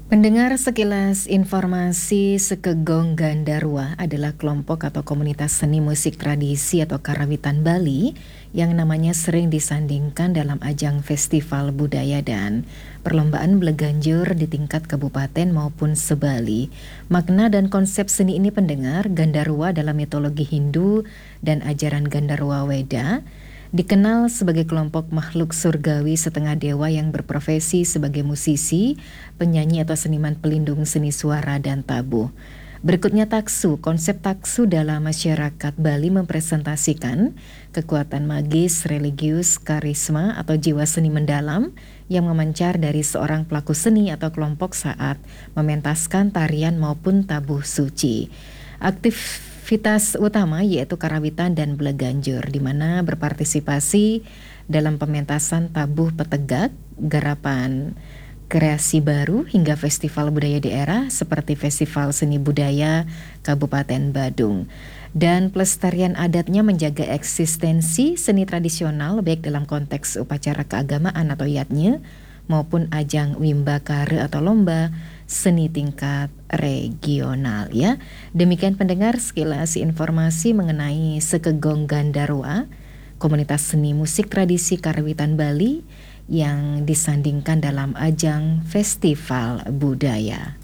Pendengar, sekilas informasi, Sekegong Gandarwa adalah kelompok atau komunitas seni musik tradisi atau karawitan Bali yang namanya sering disandingkan dalam ajang festival budaya dan perlombaan beleganjur di tingkat kabupaten maupun sebali. Makna dan konsep seni ini, pendengar, Gandarwa dalam mitologi Hindu dan ajaran Gandarwa Weda dikenal sebagai kelompok makhluk surgawi setengah dewa yang berprofesi sebagai musisi, penyanyi atau seniman pelindung seni suara dan tabuh. Berikutnya taksu. Konsep taksu dalam masyarakat Bali mempresentasikan kekuatan magis, religius, karisma atau jiwa seni mendalam yang memancar dari seorang pelaku seni atau kelompok saat mementaskan tarian maupun tabuh suci. Aktivitas utama yaitu karawitan dan beleganjur, di mana berpartisipasi dalam pementasan tabuh petegak, garapan kreasi baru hingga festival budaya daerah seperti Festival Seni Budaya Kabupaten Badung. Dan pelestarian adatnya menjaga eksistensi seni tradisional baik dalam konteks upacara keagamaan atau yatnya maupun ajang wimbakare atau lomba seni tingkat regional ya. Demikian pendengar sekilas informasi mengenai Sekegong Gandarwa, komunitas seni musik tradisi karawitan Bali yang disandingkan dalam ajang festival budaya.